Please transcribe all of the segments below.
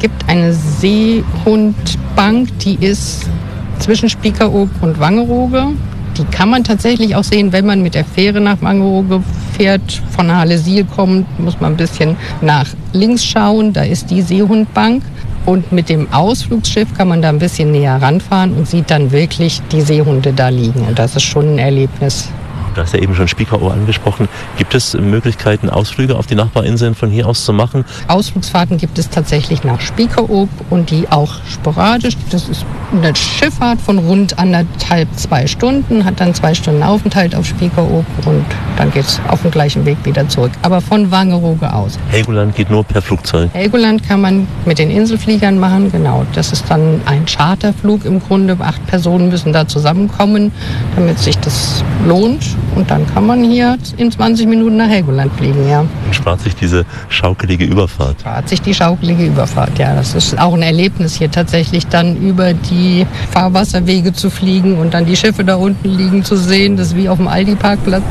gibt eine Seehundbank, die ist zwischen Spiekeroog und Wangerooge. Die kann man tatsächlich auch sehen, wenn man mit der Fähre nach Wangerooge fährt. Von Halle-Siel kommt, muss man ein bisschen nach links schauen. Da ist die Seehundbank. Und mit dem Ausflugsschiff kann man da ein bisschen näher ranfahren und sieht dann wirklich die Seehunde da liegen. Und das ist schon ein Erlebnis. Du hast ja eben schon Spiekeroog angesprochen. Gibt es Möglichkeiten, Ausflüge auf die Nachbarinseln von hier aus zu machen? Ausflugsfahrten gibt es tatsächlich nach Spiekeroog und die auch sporadisch. Das ist eine Schifffahrt von rund 1,5-2 Stunden, hat dann 2 Stunden Aufenthalt auf Spiekeroog und dann geht es auf dem gleichen Weg wieder zurück. Aber von Wangerooge aus. Helgoland geht nur per Flugzeug? Helgoland kann man mit den Inselfliegern machen, genau. Das ist dann ein Charterflug im Grunde. 8 Personen müssen da zusammenkommen, damit sich das lohnt. Und dann kann man hier in 20 Minuten nach Helgoland fliegen, ja. Und spart sich diese schaukelige Überfahrt? Spart sich die schaukelige Überfahrt, ja. Das ist auch ein Erlebnis hier tatsächlich dann über die Fahrwasserwege zu fliegen und dann die Schiffe da unten liegen zu sehen. Das ist wie auf dem Aldi-Parkplatz.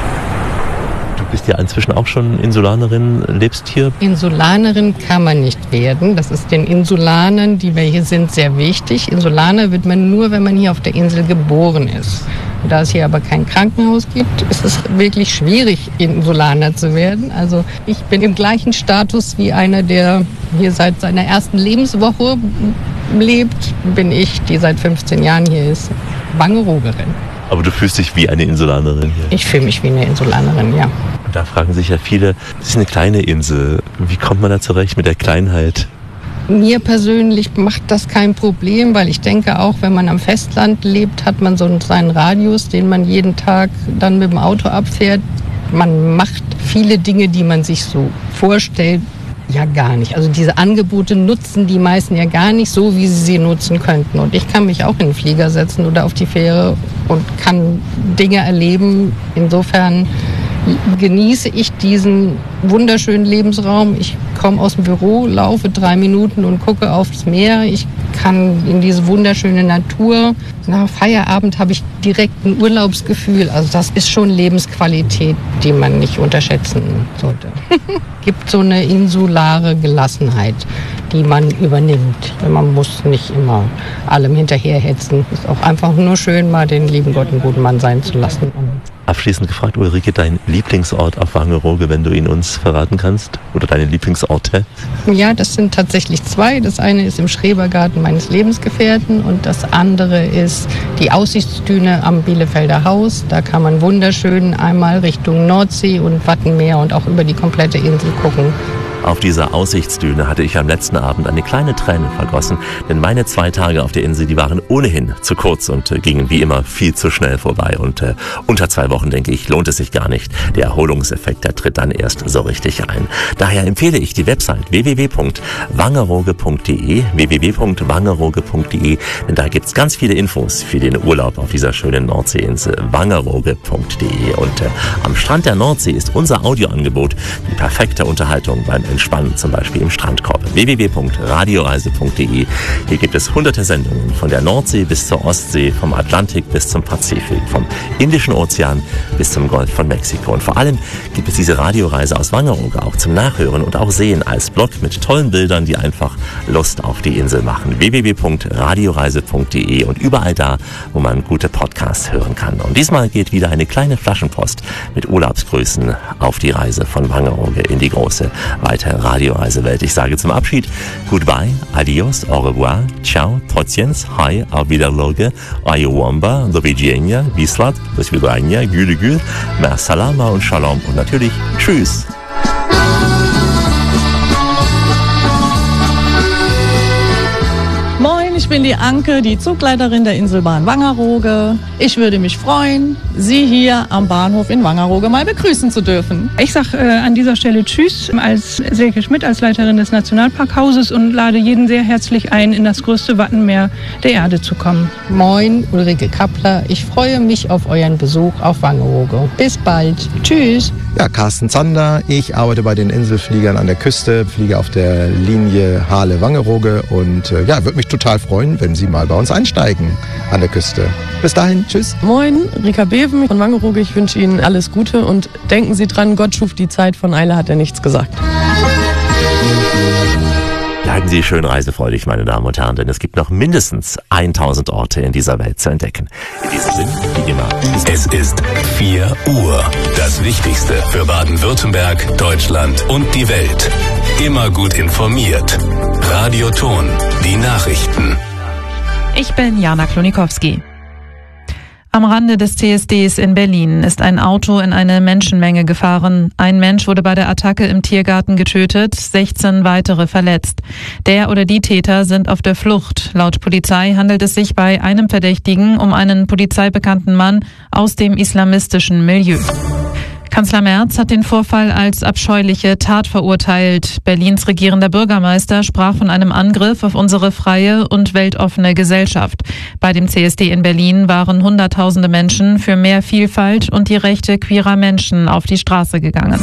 Du bist ja inzwischen auch schon Insulanerin, lebst hier? Insulanerin kann man nicht werden. Das ist den Insulanern, die wir hier sind, sehr wichtig. Insulaner wird man nur, wenn man hier auf der Insel geboren ist. Da es hier aber kein Krankenhaus gibt, ist es wirklich schwierig, Insulaner zu werden. Also ich bin im gleichen Status wie einer, der hier seit seiner ersten Lebenswoche lebt, bin ich, die seit 15 Jahren hier ist, Wangeroogerin. Aber du fühlst dich wie eine Insulanerin hier? Ich fühle mich wie eine Insulanerin, ja. Und da fragen sich ja viele, das ist eine kleine Insel. Wie kommt man da zurecht mit der Kleinheit? Mir persönlich macht das kein Problem, weil ich denke auch, wenn man am Festland lebt, hat man so seinen Radius, den man jeden Tag dann mit dem Auto abfährt. Man macht viele Dinge, die man sich so vorstellt, ja gar nicht. Also diese Angebote nutzen die meisten ja gar nicht so, wie sie nutzen könnten. Und ich kann mich auch in den Flieger setzen oder auf die Fähre und kann Dinge erleben. Insofern genieße ich diesen wunderschönen Lebensraum. Ich komme aus dem Büro, laufe 3 Minuten und gucke aufs Meer. Ich kann in diese wunderschöne Natur. Nach Feierabend habe ich direkt ein Urlaubsgefühl. Also das ist schon Lebensqualität, die man nicht unterschätzen sollte. Gibt so eine insulare Gelassenheit, die man übernimmt. Man muss nicht immer allem hinterherhetzen. Es ist auch einfach nur schön, mal den lieben Gott einen guten Mann sein zu lassen. Abschließend gefragt, Ulrike, dein Lieblingsort auf Wangerooge, wenn du ihn uns verraten kannst? Oder deine Lieblingsorte? Ja, das sind tatsächlich 2. Das eine ist im Schrebergarten meines Lebensgefährten und das andere ist die Aussichtsdüne am Bielefelder Haus. Da kann man wunderschön einmal Richtung Nordsee und Wattenmeer und auch über die komplette Insel gucken. Auf dieser Aussichtsdüne hatte ich am letzten Abend eine kleine Träne vergossen, denn meine 2 Tage auf der Insel, die waren ohnehin zu kurz und gingen wie immer viel zu schnell vorbei. Und unter 2 Wochen, denke ich, lohnt es sich gar nicht. Der Erholungseffekt, der tritt dann erst so richtig ein. Daher empfehle ich die Website www.wangerooge.de, www.wangerooge.de, denn da gibt's ganz viele Infos für den Urlaub auf dieser schönen Nordseeinsel, wangerooge.de. Und am Strand der Nordsee ist unser Audioangebot die perfekte Unterhaltung beim Entspannen, zum Beispiel im Strandkorb. www.radioreise.de. Hier gibt es hunderte Sendungen von der Nordsee bis zur Ostsee, vom Atlantik bis zum Pazifik, vom Indischen Ozean bis zum Golf von Mexiko. Und vor allem gibt es diese Radioreise aus Wangerooge auch zum Nachhören und auch Sehen als Blog mit tollen Bildern, die einfach Lust auf die Insel machen. www.radioreise.de und überall da, wo man gute Podcasts hören kann. Und diesmal geht wieder eine kleine Flaschenpost mit Urlaubsgrüßen auf die Reise von Wangerooge in die große, weite Radioreisewelt. Ich sage zum Abschied Goodbye, Adios, Au revoir, Ciao, Trotjens, Hi, Auf Wiederloge, Ayowamba, Do widzenia, Wislat, Do Svidania, Güle Gül, Mer Salama und Shalom und natürlich Tschüss. Ich bin die Anke, die Zugleiterin der Inselbahn Wangerooge. Ich würde mich freuen, Sie hier am Bahnhof in Wangerooge mal begrüßen zu dürfen. Ich sage an dieser Stelle Tschüss als Silke Schmidt, als Leiterin des Nationalparkhauses und lade jeden sehr herzlich ein, in das größte Wattenmeer der Erde zu kommen. Moin, Ulrike Kappler. Ich freue mich auf euren Besuch auf Wangerooge. Bis bald. Tschüss. Ja, Carsten Zander. Ich arbeite bei den Inselfliegern an der Küste, fliege auf der Linie Hahle-Wangerooge und würde mich total freuen, wenn Sie mal bei uns einsteigen an der Küste. Bis dahin, tschüss. Moin, Rika Beven von Wangerooge. Ich wünsche Ihnen alles Gute und denken Sie dran, Gott schuf die Zeit, von Eile hat er nichts gesagt. Bleiben Sie schön reisefreudig, meine Damen und Herren, denn es gibt noch mindestens 1000 Orte in dieser Welt zu entdecken. In diesem Sinne, wie immer. Es ist 4 Uhr. Das Wichtigste für Baden-Württemberg, Deutschland und die Welt. Immer gut informiert. Radio Ton, die Nachrichten. Ich bin Jana Klonikowski. Am Rande des CSDs in Berlin ist ein Auto in eine Menschenmenge gefahren. Ein Mensch wurde bei der Attacke im Tiergarten getötet, 16 weitere verletzt. Der oder die Täter sind auf der Flucht. Laut Polizei handelt es sich bei einem Verdächtigen um einen polizeibekannten Mann aus dem islamistischen Milieu. Kanzler Merz hat den Vorfall als abscheuliche Tat verurteilt. Berlins regierender Bürgermeister sprach von einem Angriff auf unsere freie und weltoffene Gesellschaft. Bei dem CSD in Berlin waren Hunderttausende Menschen für mehr Vielfalt und die Rechte queerer Menschen auf die Straße gegangen.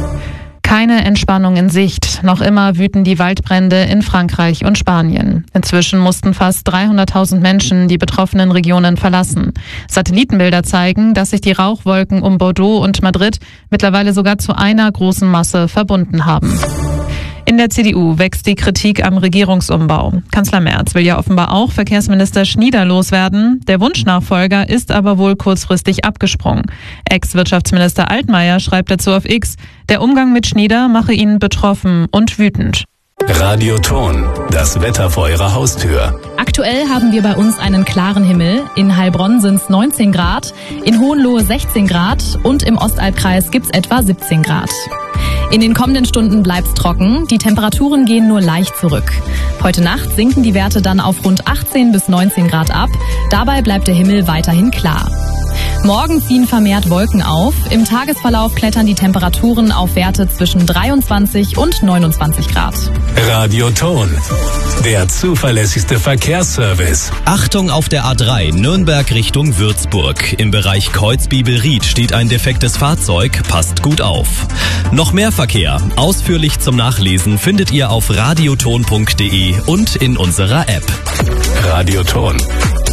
Keine Entspannung in Sicht. Noch immer wüten die Waldbrände in Frankreich und Spanien. Inzwischen mussten fast 300.000 Menschen die betroffenen Regionen verlassen. Satellitenbilder zeigen, dass sich die Rauchwolken um Bordeaux und Madrid mittlerweile sogar zu einer großen Masse verbunden haben. In der CDU wächst die Kritik am Regierungsumbau. Kanzler Merz will ja offenbar auch Verkehrsminister Schnieder loswerden. Der Wunschnachfolger ist aber wohl kurzfristig abgesprungen. Ex-Wirtschaftsminister Altmaier schreibt dazu auf X, der Umgang mit Schnieder mache ihn betroffen und wütend. Radio Ton, das Wetter vor Ihrer Haustür. Aktuell haben wir bei uns einen klaren Himmel. In Heilbronn sind es 19 Grad, in Hohenlohe 16 Grad und im Ostalbkreis gibt's etwa 17 Grad. In den kommenden Stunden bleibt's trocken, die Temperaturen gehen nur leicht zurück. Heute Nacht sinken die Werte dann auf rund 18 bis 19 Grad ab, dabei bleibt der Himmel weiterhin klar. Morgen ziehen vermehrt Wolken auf, im Tagesverlauf klettern die Temperaturen auf Werte zwischen 23 und 29 Grad. Radio Ton, der zuverlässigste Verkehrsservice. Achtung auf der A3 Nürnberg Richtung Würzburg. Im Bereich Kreuzbiebel-Ried steht ein defektes Fahrzeug, passt gut auf. Noch mehr Verkehr, ausführlich zum Nachlesen, findet ihr auf radioton.de und in unserer App. Radio Ton,